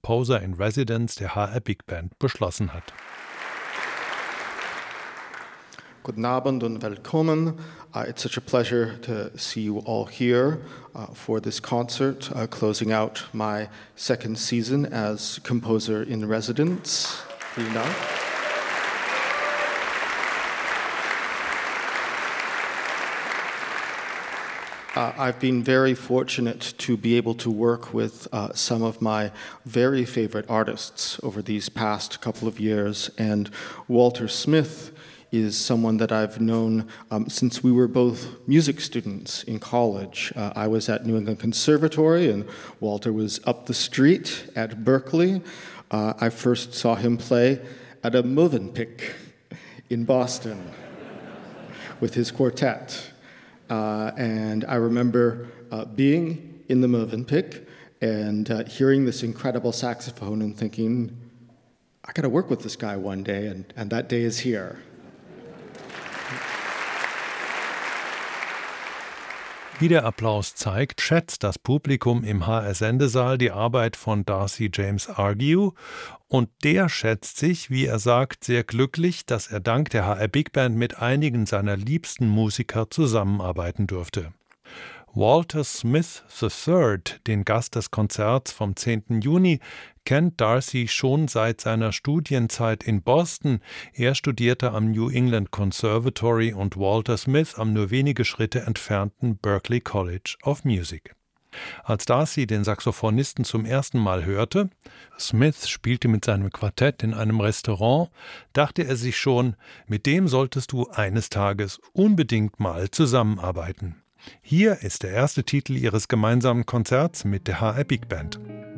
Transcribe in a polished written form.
Composer in Residence der HR Big Band beschlossen hat. Guten Abend und willkommen. It's such a pleasure to see you all here for this concert, closing out my second season as composer in residence. Vielen Dank. I've been very fortunate to be able to work with some of my very favorite artists over these past couple of years, and Walter Smith is someone that I've known since we were both music students in college. I was at New England Conservatory and Walter was up the street at Berkeley. I first saw him play at a Mövenpick in Boston with his quartet. And I remember being in the Mövenpick and hearing this incredible saxophone and thinking, I gotta work with this guy one day, and that day is here. Wie der Applaus zeigt, schätzt das Publikum im HR-Sendesaal die Arbeit von Darcy James Argue und der schätzt sich, wie er sagt, sehr glücklich, dass er dank der HR Big Band mit einigen seiner liebsten Musiker zusammenarbeiten durfte. Walter Smith III, den Gast des Konzerts vom 10. Juni, kennt Darcy schon seit seiner Studienzeit in Boston. Er studierte am New England Conservatory und Walter Smith am nur wenige Schritte entfernten Berklee College of Music. Als Darcy den Saxophonisten zum ersten Mal hörte, Smith spielte mit seinem Quartett in einem Restaurant, dachte er sich schon, mit dem solltest du eines Tages unbedingt mal zusammenarbeiten. Hier ist der erste Titel ihres gemeinsamen Konzerts mit der HR Big Band.